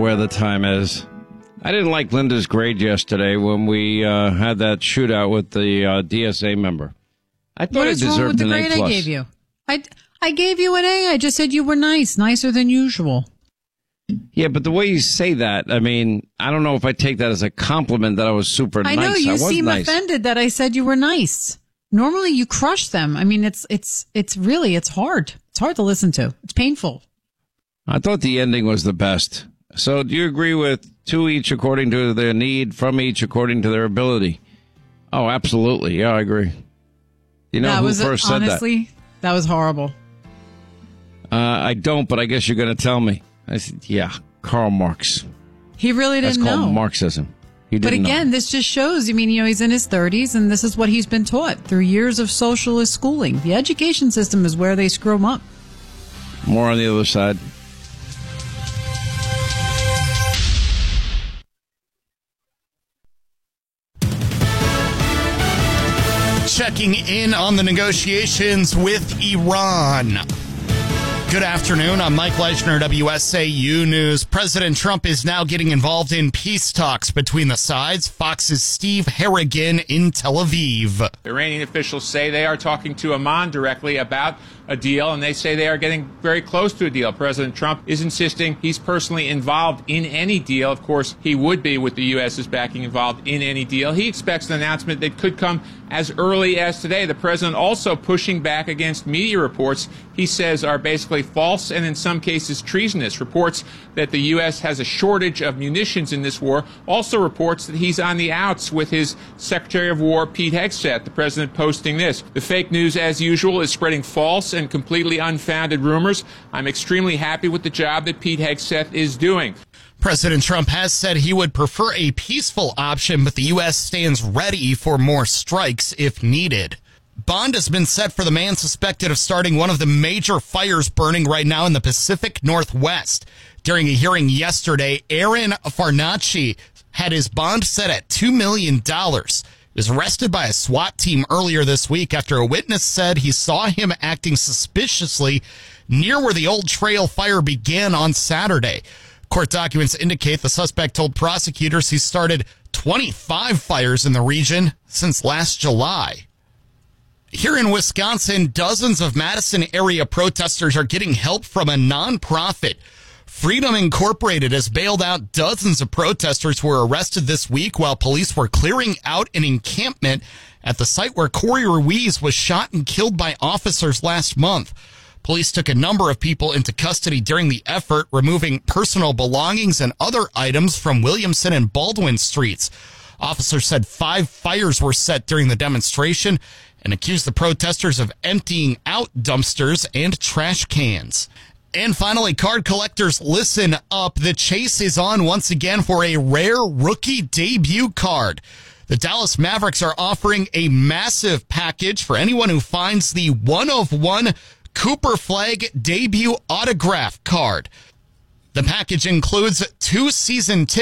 where the time is. I didn't like Linda's grade yesterday when we had that shootout with the DSA member. I thought I deserved an A+. What is wrong with the grade I gave you? I gave you an A. I just said you were nice, nicer than usual. Yeah, but the way you say that, I mean, I don't know if I take that as a compliment that I was super nice. I know you seem nice. offended that I said you were nice. Normally you crush them. I mean, it's hard. It's hard to listen to. It's painful. I thought the ending was the best. So do you agree with to each according to their need, from each according to their ability? Oh, absolutely. Yeah, I agree. You know who first said that? Honestly, that was horrible. I don't, but I guess you're going to tell me. I said, yeah, Karl Marx. He really didn't know. That's called Marxism. He didn't But again, this just shows, he's in his 30s, and this is what he's been taught through years of socialist schooling. The education system is where they screw him up. More on the other side. Checking in on the negotiations with Iran. Good afternoon. I'm Mike Leichner, WSAU News. President Trump is now getting involved in peace talks between the sides. Fox's Steve Harrigan in Tel Aviv. Iranian officials say they are talking to Amman directly about a deal, and they say they are getting very close to a deal. President Trump is insisting he's personally involved in any deal. Of course, he would be with the U.S.'s backing involved in any deal. He expects an announcement that could come as early as today. The president also pushing back against media reports he says are basically false and in some cases treasonous. Reports that the U.S. has a shortage of munitions in this war. Also reports that he's on the outs with his Secretary of War, Pete Hegseth. The president posting this. The fake news, as usual, is spreading false and completely unfounded rumors. I'm extremely happy with the job that Pete Hegseth is doing. President Trump has said he would prefer a peaceful option, but the U.S. stands ready for more strikes if needed. Bond has been set for the man suspected of starting one of the major fires burning right now in the Pacific Northwest. During a hearing yesterday, Aaron Farnacci had his bond set at $2 million. He was arrested by a SWAT team earlier this week after a witness said he saw him acting suspiciously near where the old trail fire began on Saturday. Court documents indicate the suspect told prosecutors he started 25 fires in the region since last July. Here in Wisconsin, dozens of Madison area protesters are getting help from a nonprofit. Freedom Incorporated has bailed out dozens of protesters who were arrested this week while police were clearing out an encampment at the site where Corey Ruiz was shot and killed by officers last month. Police took a number of people into custody during the effort, removing personal belongings and other items from Williamson and Baldwin streets. Officers said 5 fires were set during the demonstration and accused the protesters of emptying out dumpsters and trash cans. And finally, card collectors, listen up. The chase is on once again for a rare rookie debut card. The Dallas Mavericks are offering a massive package for anyone who finds the 1-of-1 Cooper Flag debut autograph card. The package includes 2 season tickets